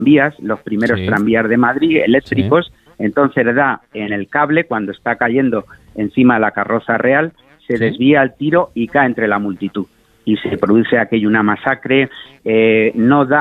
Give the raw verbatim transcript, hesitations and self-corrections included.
tranvías, los primeros Sí. tranvías de Madrid, eléctricos, Sí. entonces da en el cable cuando está cayendo encima de la carroza real, se Sí. desvía el tiro y cae entre la multitud. Y se produce aquello una masacre, eh, no da